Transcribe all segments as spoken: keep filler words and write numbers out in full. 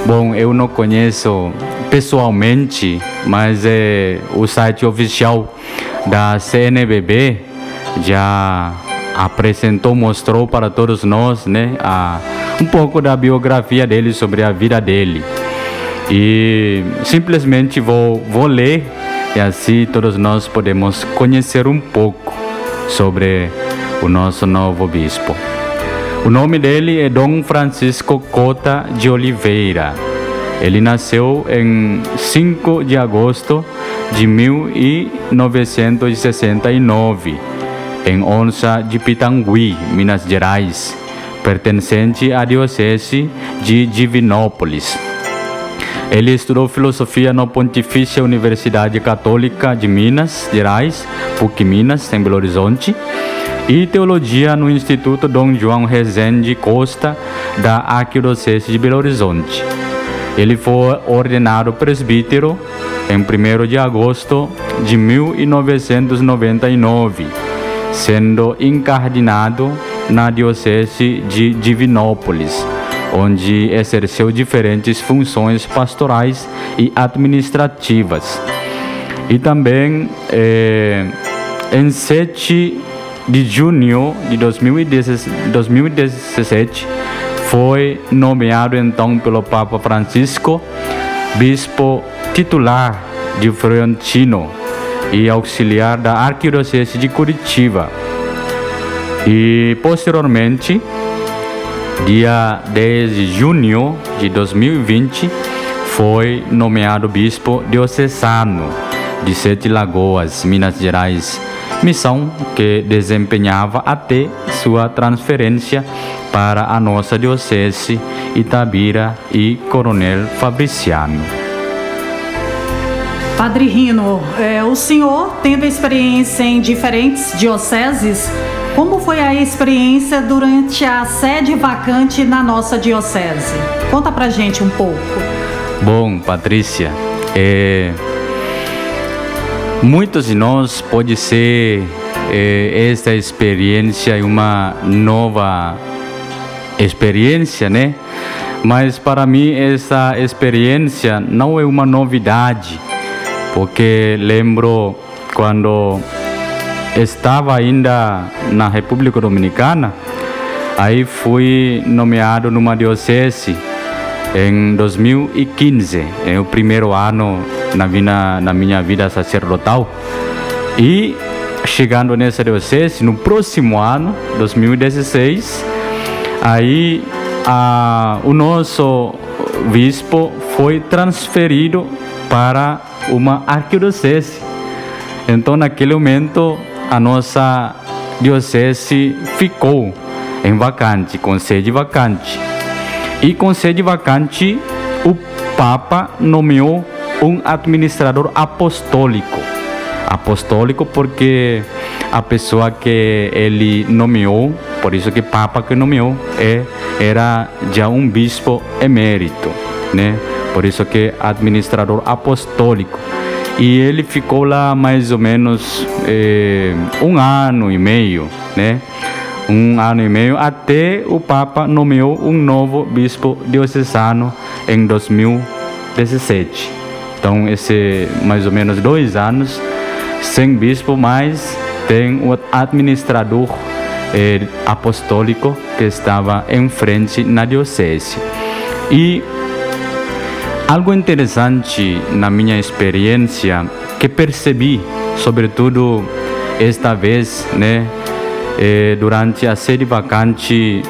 Bom, eu não conheço pessoalmente, mas é, o site oficial da C N B B já apresentou, mostrou para todos nós, né, a, um pouco da biografia dele, sobre a vida dele. E simplesmente vou, vou ler, e assim todos nós podemos conhecer um pouco sobre o nosso novo bispo. O nome dele é Dom Francisco Cota de Oliveira. Ele nasceu em cinco de agosto de mil novecentos e sessenta e nove, em Onça de Pitangui, Minas Gerais, pertencente à Diocese de Divinópolis. Ele estudou filosofia na Pontifícia Universidade Católica de Minas Gerais, P U C Minas, em Belo Horizonte, e teologia no Instituto Dom João Rezende Costa, da Arquidiocese de Belo Horizonte. Ele foi ordenado presbítero em primeiro de agosto de mil novecentos e noventa e nove, sendo incardinado na Diocese de Divinópolis, onde exerceu diferentes funções pastorais e administrativas. E também, eh, em sete de junho de dois mil e dezessete, foi nomeado então pelo Papa Francisco bispo titular de Frontino e auxiliar da Arquidiocese de Curitiba. E posteriormente, dia dez de junho de dois mil e vinte, foi nomeado bispo diocesano de Sete Lagoas, Minas Gerais, missão que desempenhava até sua transferência para a nossa diocese Itabira e Coronel Fabriciano. Padre Rino, é, o senhor teve experiência em diferentes dioceses. Como foi a experiência durante a sede vacante na nossa diocese? Conta pra gente um pouco. Bom, Patrícia, é, muitos de nós pode ser é, esta experiência uma nova experiência, né? Mas para mim essa experiência não é uma novidade, porque lembro quando estava ainda na República Dominicana, aí fui nomeado numa diocese em dois mil e quinze, é o primeiro ano na, vida, na minha vida sacerdotal. E chegando nessa diocese, no próximo ano, dois mil e dezesseis, aí a, o nosso bispo foi transferido para uma arquidiocese. Então, naquele momento, a nossa diocese ficou em vacante, com sede vacante. E com sede vacante, o Papa nomeou um administrador apostólico. Apostólico porque a pessoa que ele nomeou, por isso que Papa que nomeou, é, era já um bispo emérito, né? Por isso que administrador apostólico. E ele ficou lá mais ou menos eh, um ano e meio, né? Um ano e meio, até o Papa nomeou um novo bispo diocesano em dois mil e dezessete. Então, esse mais ou menos dois anos sem bispo, mas tem o administrador eh, apostólico que estava em frente na diocese. E algo interessante na minha experiência que percebi, sobretudo esta vez, né, eh, durante a sede vacante,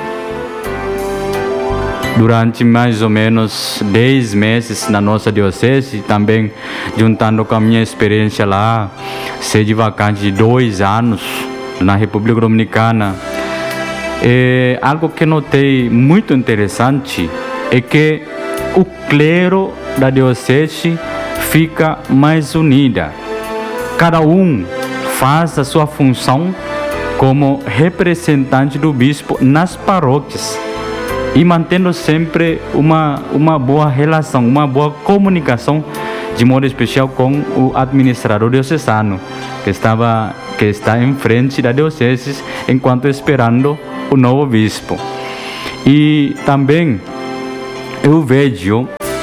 durante mais ou menos dez meses na nossa diocese, também juntando com a minha experiência lá, sede vacante de dois anos na República Dominicana, eh, algo que notei muito interessante é que o clero da diocese fica mais unida. Cada um faz a sua função como representante do bispo nas paróquias e mantendo sempre uma, uma boa relação, uma boa comunicação, de modo especial com o administrador diocesano, que, estava, que está em frente da diocese enquanto esperando o novo bispo. E também eu vejo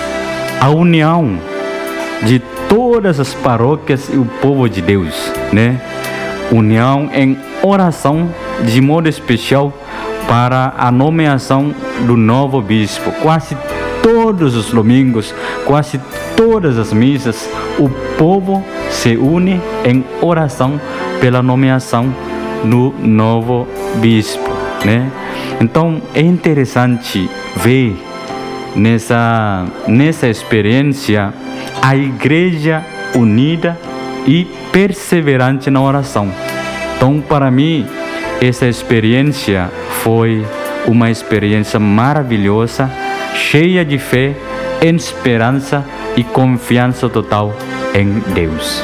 a união de todas as paróquias e o povo de Deus, né? União em oração, de modo especial para a nomeação do novo bispo. Quase todos os domingos, quase todas as missas, o povo se une em oração pela nomeação do novo bispo, né? Então é interessante ver nessa, nessa experiência a igreja unida e perseverante na oração. Então, para mim, essa experiência foi uma experiência maravilhosa, cheia de fé, esperança e confiança total em Deus.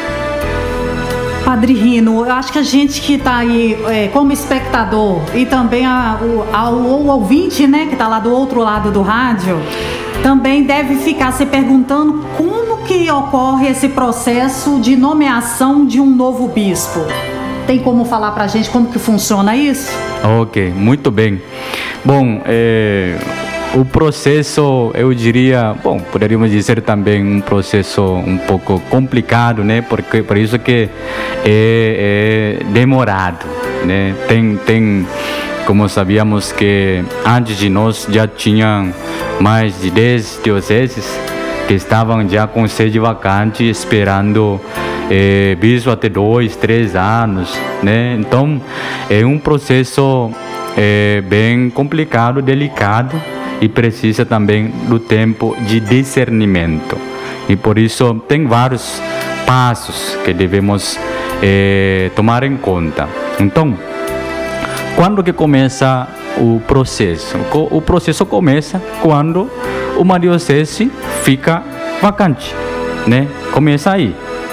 Padre Rino, eu acho que a gente que está aí é, como espectador e também a, o, a, o ouvinte, né, que está lá do outro lado do rádio, também deve ficar se perguntando como que ocorre esse processo de nomeação de um novo bispo. Tem como falar para a gente como que funciona isso? Ok, muito bem. Bom, é, o processo, eu diria, bom, poderíamos dizer também um processo um pouco complicado, né? Porque por isso que é, é demorado, né? Tem, tem, como sabíamos que antes de nós já tinham mais de dez dioceses que estavam já com sede vacante, esperando é, bispo até dois, três anos, né? Então é um processo é, bem complicado, delicado, e precisa também do tempo de discernimento. E por isso tem vários passos que devemos eh, tomar em conta. Então, quando que começa o processo? O processo começa quando uma diocese fica vacante, né? Começa aí.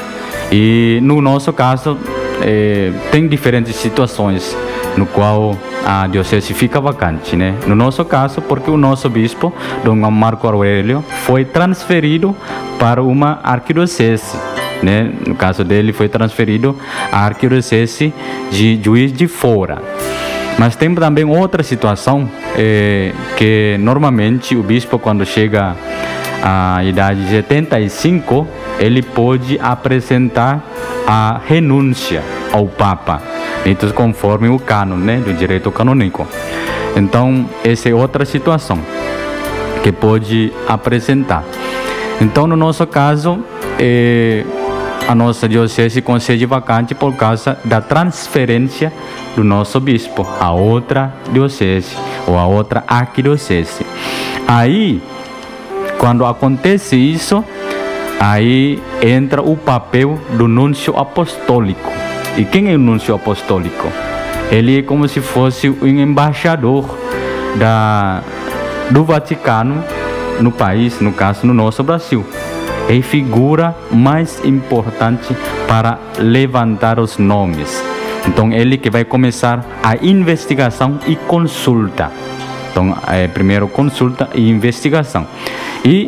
E no nosso caso, eh, tem diferentes situações no qual a diocese fica vacante, né? No nosso caso, porque o nosso bispo, Dom Marco Aurélio, foi transferido para uma arquidiocese, né? No caso dele, foi transferido à arquidiocese de Juiz de Fora. Mas tem também outra situação, é, que normalmente o bispo, quando chega à idade de setenta e cinco, ele pode apresentar a renúncia ao Papa, então conforme o cânon, né, do direito canônico. Então essa é outra situação que pode apresentar. Então no nosso caso, é, a nossa diocese concede vacante por causa da transferência do nosso bispo a outra diocese ou a outra arquidiocese. Aí, quando acontece isso, aí entra o papel do núncio apostólico. E quem é o núncio apostólico? Ele é como se fosse um embaixador da, do Vaticano no país, no caso no nosso Brasil. É a figura mais importante para levantar os nomes. Então ele que vai começar a investigação e consulta. Então é, primeiro consulta e investigação. E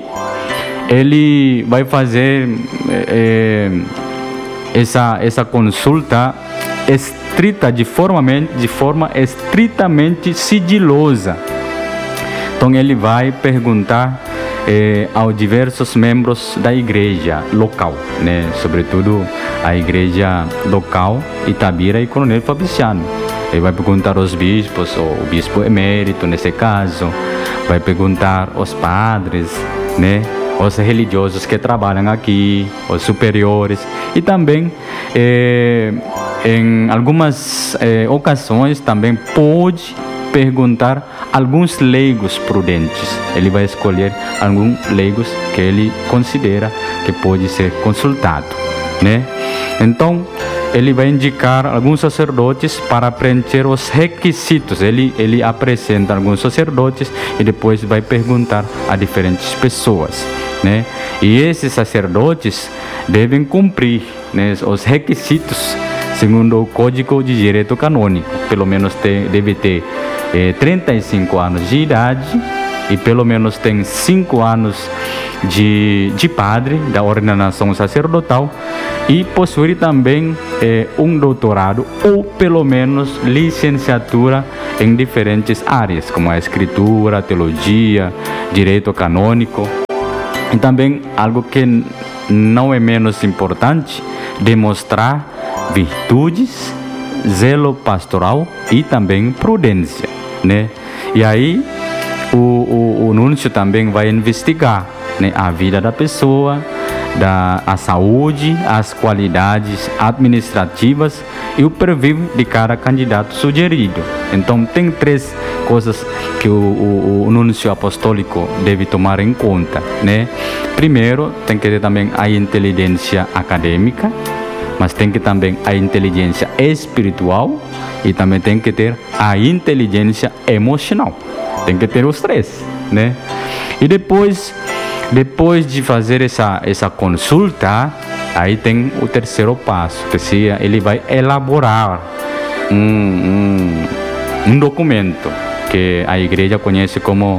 ele vai fazer é, essa, essa consulta estrita, de forma, de forma estritamente sigilosa. Então ele vai perguntar eh, aos diversos membros da igreja local, né? Sobretudo a igreja local, Itabira e Coronel Fabriciano. Ele vai perguntar aos bispos, ou o bispo emérito nesse caso, vai perguntar aos padres, né? Os religiosos que trabalham aqui, os superiores, e também eh, em algumas eh, ocasiões também pode perguntar alguns leigos prudentes. Ele vai escolher alguns leigos que ele considera que pode ser consultado, né? Então ele vai indicar alguns sacerdotes para preencher os requisitos. Ele ele apresenta alguns sacerdotes e depois vai perguntar a diferentes pessoas, né? E esses sacerdotes devem cumprir, né, os requisitos segundo o Código de Direito Canônico. Pelo menos ter, deve ter eh, trinta e cinco anos de idade e pelo menos tem cinco anos de, de padre, da ordenação sacerdotal, e possuir também eh, um doutorado ou pelo menos licenciatura em diferentes áreas, como a escritura, teologia, direito canônico, E também algo que não é menos importante, demonstrar virtudes, zelo pastoral e também prudência, né? E aí o, o, o núncio também vai investigar, né, a vida da pessoa, da a saúde, as qualidades administrativas e o perfil de cada candidato sugerido. Então tem três coisas que o, o, o núncio apostólico deve tomar em conta, né? Primeiro, tem que ter também a inteligência acadêmica, mas tem que também a inteligência espiritual e também tem que ter a inteligência emocional. Tem que ter os três, né? E depois, depois de fazer essa essa consulta, aí tem o terceiro passo, que seria, ele vai elaborar um, um, um documento que a igreja conhece como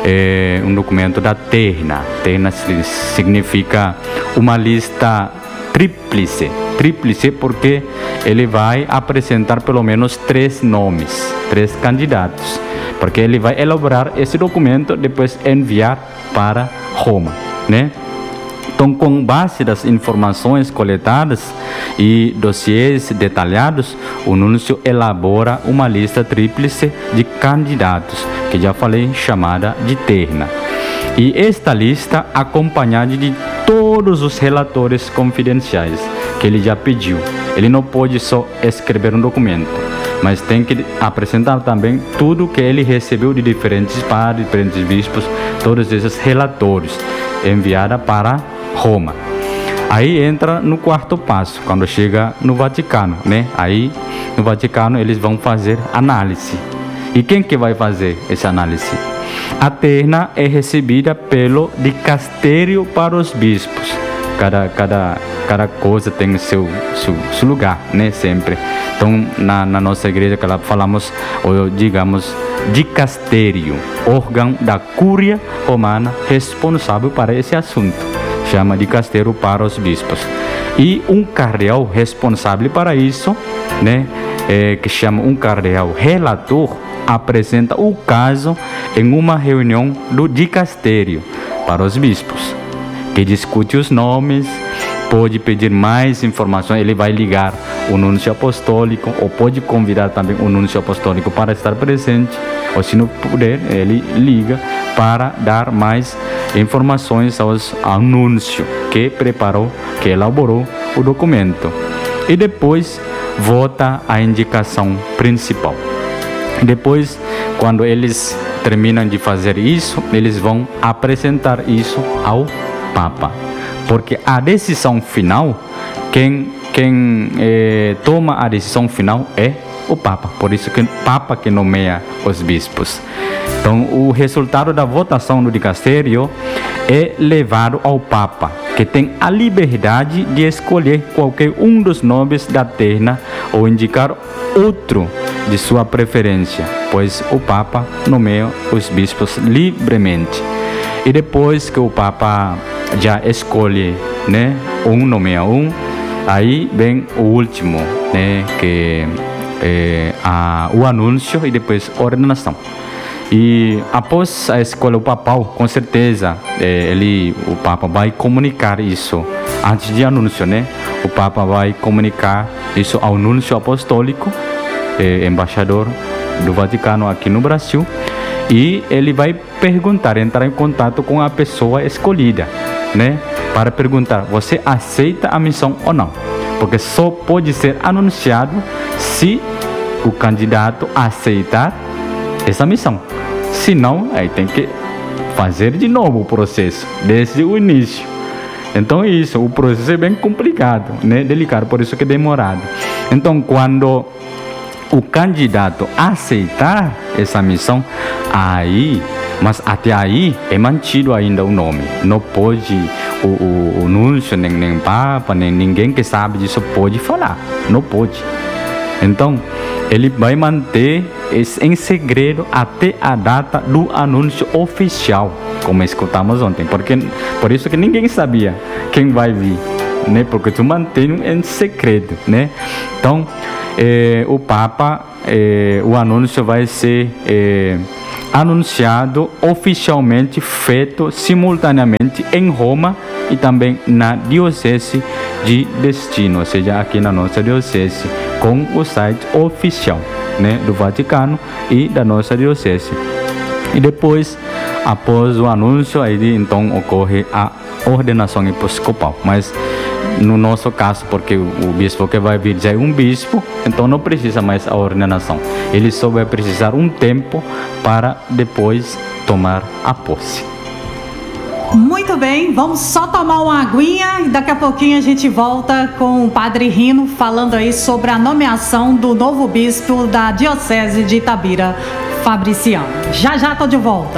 é, um documento da terna. Terna significa uma lista tríplice. Tríplice porque ele vai apresentar pelo menos três nomes, três candidatos, porque ele vai elaborar esse documento, depois enviar para Roma, né? Então, com base das informações coletadas e dossiês detalhados, o núncio elabora uma lista tríplice de candidatos, que já falei, chamada de terna. E esta lista acompanhada de todos os relatores confidenciais que ele já pediu. Ele não pode só escrever um documento, mas tem que apresentar também tudo que ele recebeu de diferentes padres, diferentes bispos, todos esses relatórios enviados para Roma. Aí entra no quarto passo, quando chega no Vaticano, né? Aí no Vaticano eles vão fazer análise. E quem que vai fazer essa análise? A terna é recebida pelo dicastério para os bispos. Cada, cada, cada coisa tem seu, seu, seu lugar, né? Sempre. Então, na, na nossa igreja, que lá falamos, ou digamos, dicastério, órgão da Cúria Romana responsável para esse assunto. Chama dicastério para os bispos. E um cardeal responsável para isso, né? É, que chama um cardeal relator, apresenta o caso em uma reunião do dicastério para os bispos, que discute os nomes, pode pedir mais informações, ele vai ligar o núncio apostólico, ou pode convidar também o núncio apostólico para estar presente, ou se não puder, ele liga para dar mais informações aos, ao núncio que preparou, que elaborou o documento. E depois vota a indicação principal. Depois, quando eles terminam de fazer isso, eles vão apresentar isso ao Papa, porque a decisão final, quem, quem eh, toma a decisão final é o Papa, por isso que o Papa que nomeia os bispos. Então, o resultado da votação do dicastério é levado ao Papa, que tem a liberdade de escolher qualquer um dos nomes da terna ou indicar outro de sua preferência, pois o Papa nomeia os bispos livremente. E depois que o Papa já escolhe, né, um nomeia um, aí vem o último, né, que é a, o anúncio e depois a ordenação. E após a escolha papal, com certeza, é, ele, o Papa vai comunicar isso antes de anúncio, né? O Papa vai comunicar isso ao núncio apostólico, é, embaixador do Vaticano aqui no Brasil, e ele vai perguntar, entrar em contato com a pessoa escolhida, né? Para perguntar, você aceita a missão ou não? Porque só pode ser anunciado se o candidato aceitar essa missão. Se não, aí tem que fazer de novo o processo, desde o início. Então isso, o processo é bem complicado, né? Delicado, por isso que é demorado. Então, quando o candidato aceitar essa missão, aí, mas até aí é mantido ainda o nome. Não pode o, o, o núncio, nem, nem Papa, nem ninguém que sabe disso pode falar. Não pode. Então, ele vai manter em segredo até a data do anúncio oficial, como escutamos ontem, porque por isso que ninguém sabia quem vai vir, né? Porque tu mantém em segredo, né? Então, eh, o Papa, eh, o anúncio vai ser eh, anunciado oficialmente, feito simultaneamente em Roma e também na Diocese de Destino, ou seja, aqui na nossa Diocese, com o site oficial, né, do Vaticano e da nossa Diocese. E depois, após o anúncio, aí então ocorre a ordenação episcopal. Mas no nosso caso, porque o bispo que vai vir já é um bispo, então não precisa mais a ordenação. Ele só vai precisar um tempo para depois tomar a posse. Muito bem, vamos só tomar uma aguinha e daqui a pouquinho a gente volta com o Padre Rino falando aí sobre a nomeação do novo bispo da Diocese de Itabira, Fabriciano. Já já tô de volta.